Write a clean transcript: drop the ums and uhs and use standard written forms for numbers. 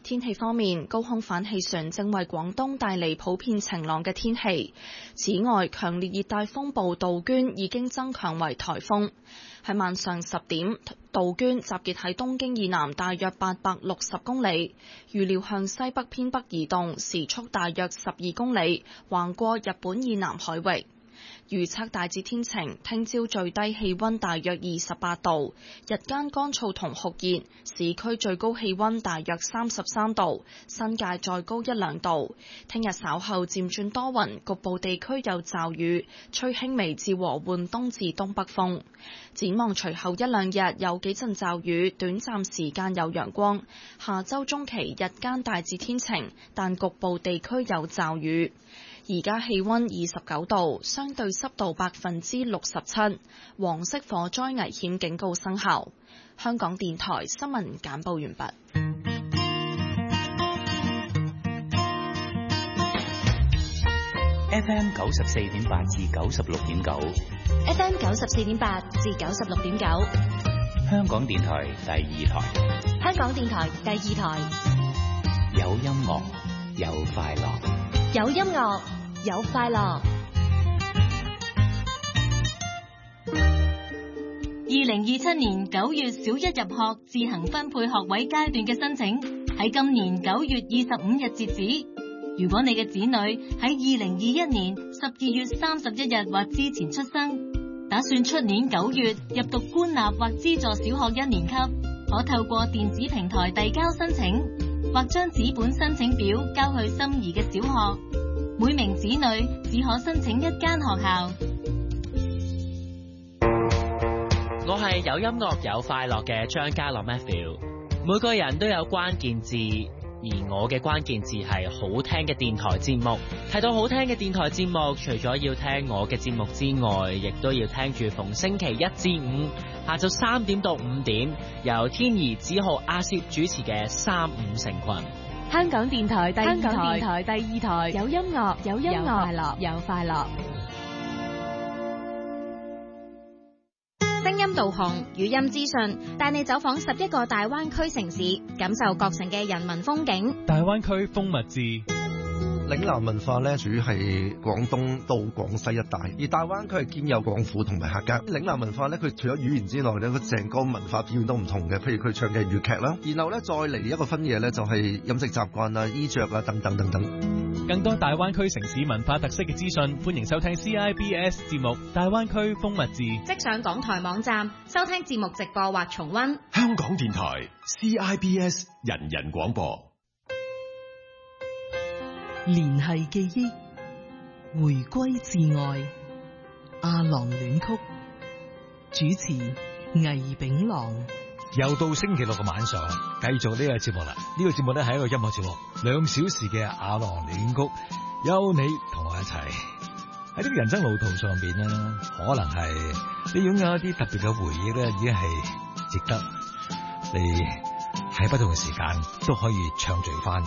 天氣方面，高空反氣旋正為廣東帶嚟普遍晴朗嘅天氣。此外，強烈熱帶風暴杜鵑已經增強為颱風。喺晚上10點，杜鵑集結喺東京以南大約860公里，預料向西北偏北移動，時速大約12公里，橫過日本以南海域。預測大致天晴，聽朝最低氣溫大約28度，日間乾燥同酷熱，市區最高氣溫大約33度，新界再高1-2度。聽日稍後漸轉多雲，局部地區有驟雨，吹輕微至和緩東至東北風。展望隨後1-2日有幾陣驟雨，短暫時間有陽光。下週中期日間大致天晴，但局部地區有驟雨。而家氣溫29度，相對濕度67%，黃色火災危險警告生效。香港電台新聞簡報完畢。 FM 94.8至96.9 ，FM 94.8至96.9， 香港電台第2台， 香港電台第2台， 有音樂，有快樂， 有音樂，有快樂。2027年9月小一入學自行分配學位階段嘅申請喺今年9月25日截止。如果你嘅子女喺2021年12月31日或之前出生，打算出年9月入讀官立或資助小學1年級，可透過電子平台遞交申請，或將紙本申請表交去心儀嘅小學。每名子女只可申請1間學校。 我係有音樂有快樂嘅張家樂 Matthew。每個人都有關鍵字，而我嘅關鍵字係好聽嘅電台節目。提到好聽嘅電台節目，除咗要聽我嘅節目之外，亦都要聽住逢星期1至5下晝3點到5點，由天怡、子豪、阿攝主持嘅35成群。 香港電台第2台， 香港電台第2台， 有音樂，有音樂， 有快樂， 有快樂。 聲音導航、語音資訊，帶你走訪11個大灣區城市，感受各城嘅人文風景。 大灣區風物誌。 嶺南文化咧，主要係廣東到廣西一帶，而大灣區係兼有廣府同埋客家。嶺南文化咧，佢除咗語言之外咧，佢成個文化表現都唔同嘅。譬如佢唱嘅粵劇啦，然後咧再嚟一個分野咧，就係飲食習慣啊、衣着啊等等等等。 更多大灣區城市文化特色嘅資訊，歡迎收聽 CIBS 節目《大灣區風物誌》。 即上港台網站收聽節目直播或重溫。 香港電台 CIBS 人人廣播。 聯繫記憶，回歸至愛，阿郎戀曲，主持魏炳郎。 又到星期六嘅晚上，繼續呢個節目啦。呢個節目咧係一個音樂節目，2小時嘅阿郎戀曲，有你同我一齊喺呢個人生路途上邊咧，可能係你擁有一啲特別嘅回憶咧，已經係值得你喺不同嘅時間都可以暢聚翻。